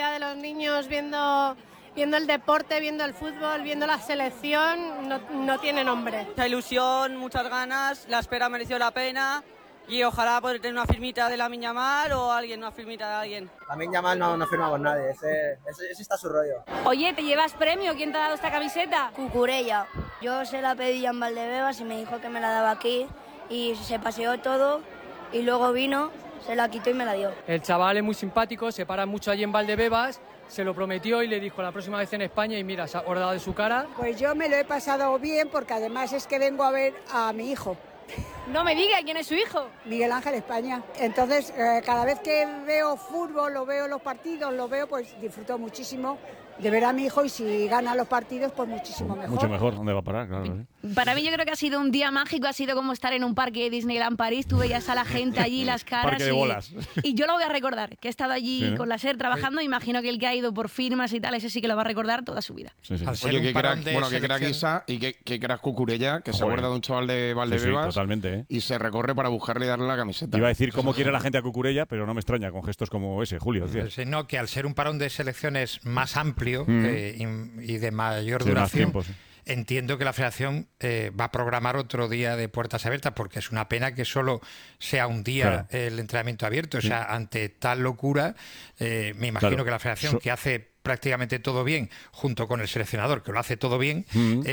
felicidad de los niños viendo el deporte, viendo el fútbol, viendo la selección, no tiene nombre. Mucha ilusión, muchas ganas, la espera mereció la pena y ojalá poder tener una firmita de Lamine Yamal o una firmita de alguien. Lamine Yamal no firma con nadie, ese está su rollo. Oye, ¿te llevas premio? ¿Quién te ha dado esta camiseta? Cucurella. Yo se la pedí a Valdebebas y me dijo que me la daba aquí y se paseó todo y luego vino, se la quitó y me la dio. El chaval es muy simpático, se para mucho allí en Valdebebas, se lo prometió y le dijo la próxima vez en España y mira, se ha acordado de su cara. Pues yo me lo he pasado bien porque además es que vengo a ver a mi hijo. No me diga quién es su hijo. Miguel Ángel España. Entonces, cada vez que veo fútbol, lo veo los partidos, pues disfruto muchísimo de ver a mi hijo y si gana los partidos, pues muchísimo mejor. Mucho mejor, ¿dónde va a parar? Claro, ¿sí? Para mí yo creo que ha sido un día mágico, ha sido como estar en un parque de Disneyland París, tú veías a la gente allí, las caras. Parque de bolas. Y yo lo voy a recordar, que he estado allí ¿Sí, no? con la SER trabajando, imagino que el que ha ido por firmas y tal, ese sí que lo va a recordar toda su vida. Sí, sí. Oye, qué crack Isa y qué crack Cucurella, que se acuerda de un chaval de Valdebebas. Sí, totalmente, ¿eh? Y se recorre para buscarle y darle la camiseta. Iba a decir cómo quiere la gente a Cucurella, pero no me extraña con gestos como ese, Julio. No, que al ser un parón de selecciones más amplio y de mayor Sí, duración, más tiempo, sí. entiendo que la Federación va a programar otro día de puertas abiertas, porque es una pena que solo sea un día el entrenamiento abierto. O sea, ante tal locura, me imagino que la Federación, que hace prácticamente todo bien, junto con el seleccionador, que lo hace todo bien,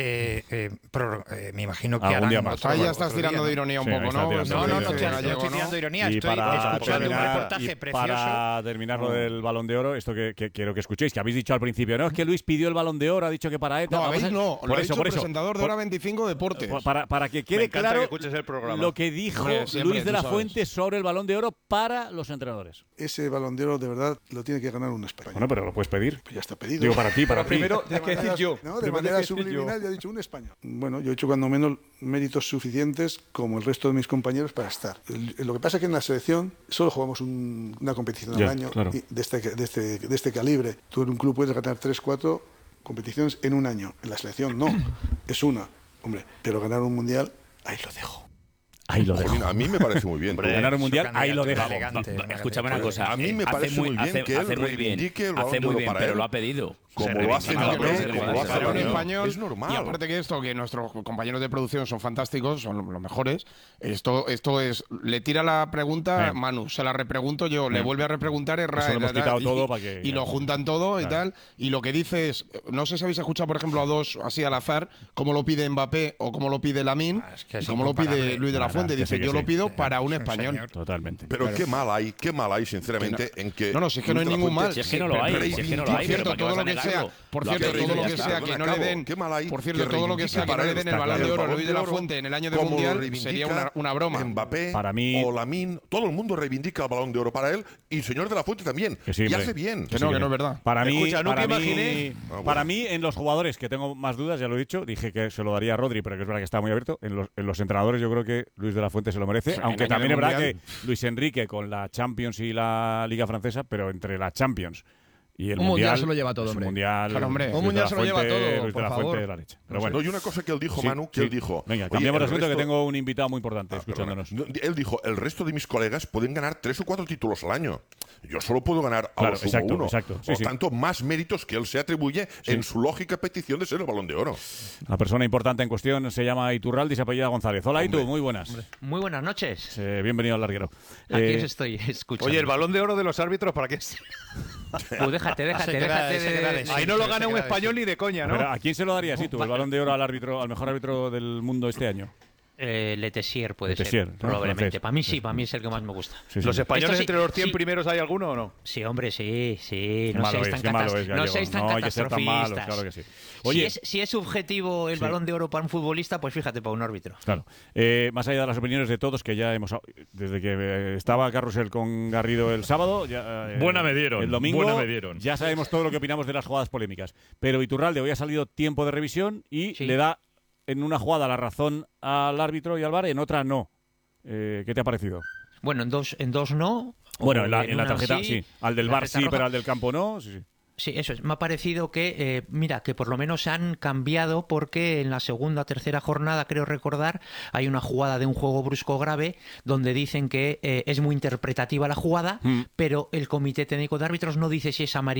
me imagino que harán Ahí ya estás tirando de ironía un poco, ¿no? No estoy tirando de ironía, estoy escuchando un reportaje precioso. Para terminar lo del Balón de Oro, esto que quiero que escuchéis, que habéis dicho al principio, no, es que Luis pidió el Balón de Oro, ha dicho que para ETA... No, lo ha dicho el presentador de Hora 25 Deportes. Para que quede claro lo que dijo Luis de la Fuente sobre el Balón de Oro para los entrenadores. Ese Balón de Oro, de verdad, lo tiene que ganar un español. Bueno, pero lo puedes pedir. Pues ya está pedido. Digo, para ti, para ti. Primero, tienes que decir yo. No, de manera subliminal ya he dicho un español. Bueno, yo he hecho cuando menos méritos suficientes como el resto de mis compañeros para estar. Lo que pasa es que en la selección solo jugamos una competición al año y de este calibre. Tú en un club puedes ganar 3, 4 competiciones en un año. En la selección no, es una. Hombre, pero ganar un mundial, ahí lo dejo. Ahí lo dejo. A mí me parece muy bien. Ganar un mundial, ahí lo dejo. Escúchame una cosa. A mí me parece muy bien que él reivindique el Balón de Oro para él. Pero lo ha pedido. Como lo hace en español. Es normal. Y aparte que esto, que nuestros compañeros de producción son fantásticos, son los mejores. Esto es, le tira la pregunta Manu, se la repregunto yo, le vuelve a repreguntar y lo juntan todo y tal. Y lo que dice es, no sé si habéis escuchado, por ejemplo, a dos así al azar, cómo lo pide Mbappé o cómo lo pide Lamine, cómo lo pide Luis de la Fuente. Dice, yo lo pido para un español. Totalmente. Pero qué mal hay, sinceramente, en que... No, si es que no hay ningún mal. Si es que no lo hay, Por cierto, todo lo que sea, todo lo que sea que no le den, por cierto, todo lo que sea que no le den el Balón de Oro a Luis de la Fuente en el año de Mundial sería una broma. Mbappé para mí, o Lamine, todo el mundo reivindica el Balón de Oro para él y el señor de la Fuente también. Y hace bien. Que no es verdad. Para mí, en los jugadores que tengo más dudas, ya lo he dicho, dije que se lo daría a Rodri, pero que es verdad que está muy abierto. En los entrenadores yo creo que Luis de la Fuente se lo merece, aunque también es verdad que Luis Enrique con la Champions y la Liga Francesa, pero entre la Champions y el mundial se lo lleva todo, hombre. Un mundial se lo lleva todo, Luis de la Fuente de la leche. Pero bueno. No, y una cosa que él dijo, Manu, él dijo... Venga, cambiamos de asunto, que tengo un invitado muy importante escuchándonos. Él dijo, el resto de mis colegas pueden ganar 3 o 4 títulos al año. Yo solo puedo ganar a los uno. Por tanto, más méritos que él se atribuye en su lógica petición de ser el Balón de Oro. La persona importante en cuestión se llama Iturralde y se apellida González. Hola, Itu, muy buenas. Muy buenas noches. Bienvenido al larguero. Aquí estoy escuchando. Oye, el Balón de Oro de los árbitros, ¿para qué es? Pues déjate. Ahí no lo gana un español ni de coña, ¿no? ¿A quién se lo darías, tú, el Balón de Oro al mejor árbitro del mundo este año? Letessier puede ser, probablemente. Para mí para mí es el que más me gusta. ¿Los españoles entre los 100 primeros hay alguno o no? Sí, hombre, sí. No seáis tan catastrofistas. Claro que sí. Oye, si es subjetivo el Balón de Oro para un futbolista, pues fíjate, para un árbitro. Claro. Más allá de las opiniones de todos, que ya hemos... Desde que estaba Carrusel con Garrido el sábado... Buena me dieron. El domingo buena me dieron. Ya sabemos todo lo que opinamos de las jugadas polémicas. Pero Iturralde hoy ha salido tiempo de revisión y le da en una jugada la razón al árbitro y al VAR, en otra no. ¿Qué te ha parecido? Bueno, en dos no. Bueno, en la tarjeta sí. Al del VAR sí, pero al del campo no. Sí. Sí, eso es. Me ha parecido que, que por lo menos han cambiado, porque en la segunda o tercera jornada, creo recordar, hay una jugada de un juego brusco grave donde dicen que es muy interpretativa la jugada, pero el Comité Técnico de Árbitros no dice si es amarilla